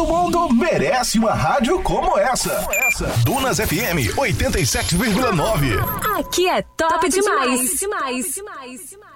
Todo mundo merece uma rádio como essa. Dunas FM 87,9. Aqui é top demais.